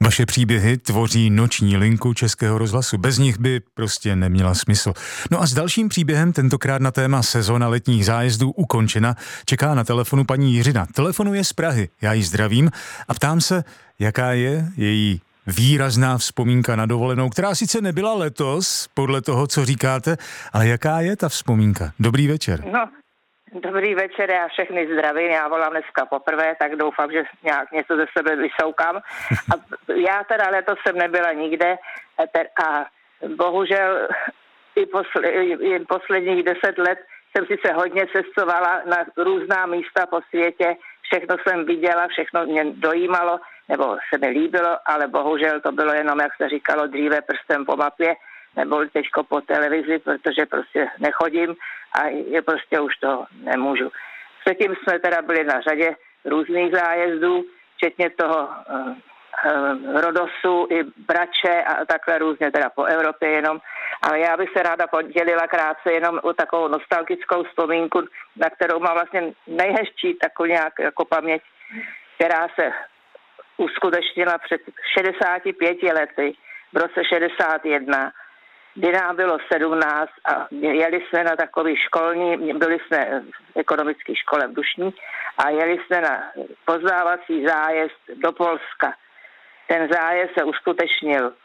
Vaše příběhy tvoří noční linku Českého rozhlasu. Bez nich by prostě neměla smysl. No a s dalším příběhem, tentokrát na téma sezóna letních zájezdů ukončena, čeká na telefonu paní Jiřina. Telefonuje z Prahy, já ji zdravím a ptám se, jaká je její výrazná vzpomínka na dovolenou, která sice nebyla letos, podle toho, co říkáte, ale jaká je ta vzpomínka? Dobrý večer. No, dobrý večer, já všechny zdravím, já volám dneska poprvé, tak doufám, že nějak něco ze sebe vysoukám. A já teda letos jsem nebyla nikde a bohužel i posledních 10 let jsem sice hodně cestovala na různá místa po světě, všechno jsem viděla, všechno mě dojímalo, nebo se mi líbilo, ale bohužel to bylo jenom, jak se říkalo dříve, prstem po mapě, nebo teďko po televizi, protože prostě nechodím a je prostě už to nemůžu. Předtím jsme teda byli na řadě různých zájezdů, včetně toho Rodosu i Brače a takhle různě teda po Evropě jenom. Ale já bych se ráda podělila krátce jenom o takovou nostalgickou vzpomínku, na kterou mám vlastně nejhezčí takovou nějak jako paměť, která se uskutečnila před 65 lety, v roce 61, kdy nám bylo 17 a jeli jsme na takový školní, byli jsme v ekonomické škole v Dušní a jeli jsme na poznávací zájezd do Polska. Ten zájezd se uskutečnil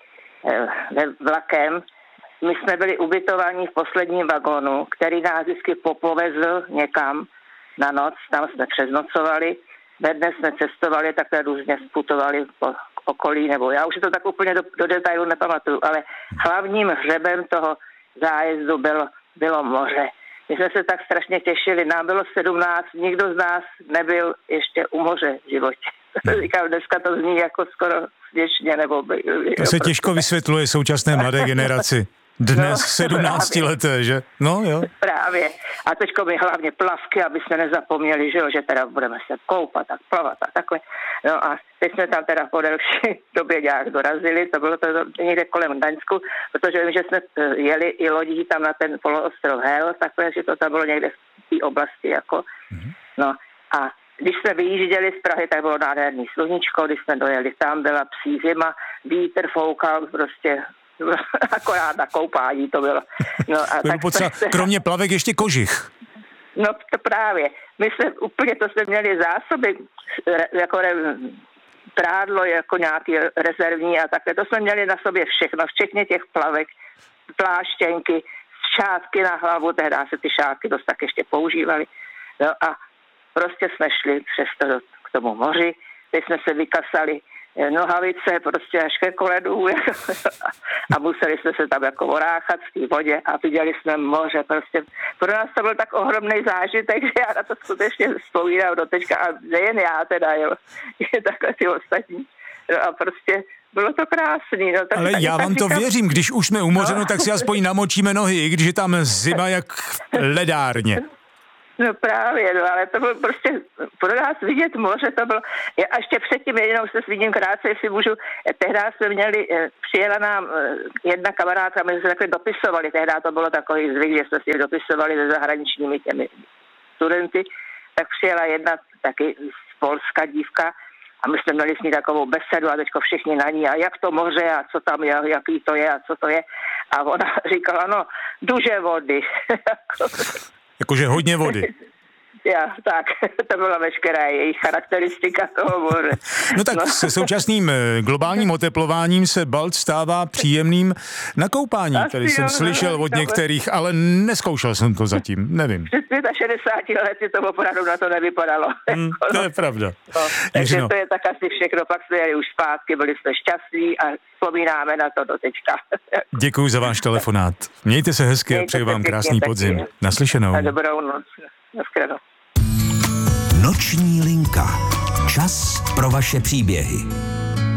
vlakem. My jsme byli ubytovaní v posledním vagónu, který nás vždycky popovezl někam na noc, tam jsme přeznocovali. Ve dne jsme cestovali, takhle různě sputovali po okolí, nebo já už si to tak úplně do detailu nepamatuju, ale hlavním hřebem toho zájezdu bylo moře. My jsme se tak strašně těšili, nám bylo 17, nikdo z nás nebyl ještě u moře v životě. Říkám, dneska to zní jako skoro směšně, nebo... To se těžko vysvětluje současné mladé generaci. Dnes 17 leté, že? No jo. Právě. A teďko mi hlavně plavky, aby jsme nezapomněli, že teda budeme se koupat a plavat a takhle. No a teď jsme tam teda po delší době nějak dorazili, to bylo to někde kolem Gdaňsku, protože vím, že jsme jeli i lodí tam na ten poloostrov Hel, takhle, že to tam bylo někde v té oblasti jako. No a když jsme vyjížděli z Prahy, tak bylo nádherný sluníčko, když jsme dojeli, tam byla psí zima, vítr foukal prostě akorát na koupání to bylo. No a tak potřeba, kromě plavek ještě kožich. No to právě. My jsme úplně, to jsme měli zásoby, jako prádlo, jako nějaký rezervní a takhle. To jsme měli na sobě všechno, včetně těch plavek, pláštěnky, šátky na hlavu, tehdy se ty šátky dost tak ještě používaly. No a prostě jsme šli přesto k tomu moři, teď jsme se vykasali nohavice prostě až ke kolenům a museli jsme se tam jako oráchat v té vodě a viděli jsme moře. Prostě pro nás to byl tak ohromný zážitek, že já na to skutečně vzpomínám do teďka a nejen já teda, jo, je takhle ty ostatní. No a prostě bylo to krásný. No, ale já vám to věřím, když už jsme u moře, no, tak si aspoň namočíme nohy, i když je tam zima jak ledárně. No právě, no, ale to bylo prostě pro nás vidět moře, to bylo, a ještě předtím jenom se zmíním krátce, jestli můžu, tehdy jsme měli, přijela nám jedna kamarádka, my jsme se takhle dopisovali, tehdy to bylo takový zvyk, že jsme si dopisovali se zahraničními těmi studenty, tak přijela jedna taky z Polska dívka a my jsme měli s ní takovou besedu a teďko všichni na ní a jak to moře a co tam je, jaký to je a co to je a ona říkala, no, duže vody. Jakože hodně vody. Já, tak, to byla veškerá jejich charakteristika toho moře. No tak se současným globálním oteplováním se Balt stává příjemným na koupání. Tady jsem slyšel od některých, ale neskoušel jsem to zatím, nevím. Před 65 lety to opravdu na to nevypadalo. To je pravda. No, takže to je tak asi všechno, pak jsme jeli už zpátky, byli jsme šťastní a vzpomínáme na to do teďka. Děkuji za váš telefonát. Mějte se hezky a přeji vám krásný podzim. Naslyšenou. A dobrou noc. Naschledanou. Noční linka. Čas pro vaše příběhy.